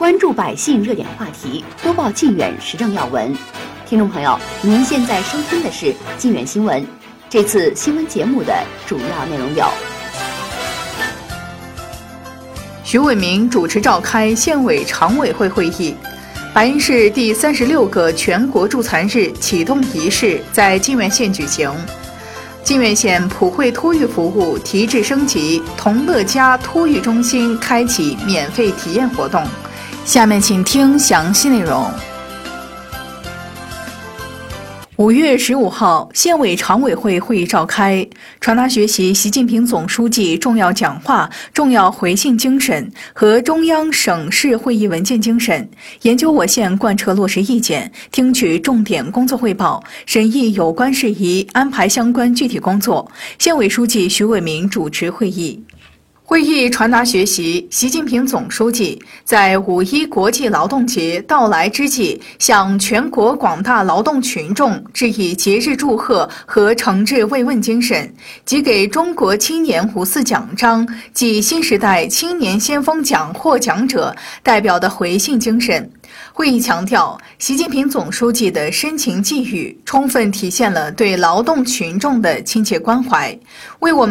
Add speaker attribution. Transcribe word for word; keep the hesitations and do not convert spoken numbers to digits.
Speaker 1: 关注百姓热点话题，播报靖远时政要闻。听众朋友，您现在收听的是靖远新闻。这次新闻节目的主要内容有：
Speaker 2: 徐伟明主持召开县委常委会会议，白银市第三十六个全国助残日启动仪式在靖远县举行。靖远县普惠托育服务提质升级，同乐家托育中心开启免费体验活动。下面请听详细内容。五月十五号，县委常委会会议召开，传达学习习近平总书记重要讲话、重要回信精神和中央省市会议文件精神，研究我县贯彻落实意见，听取重点工作汇报，审议有关事宜，安排相关具体工作。县委书记徐伟明主持会议。会议传达学习习近平总书记在五一国际劳动节到来之际，向全国广大劳动群众致以节日祝贺和诚挚慰问精神，及给中国青年五四奖章暨新时代青年先锋奖获奖者代表的回信精神。会议强调，习近平总书记的深情寄语充分体现了对劳动群众的亲切关怀，为我们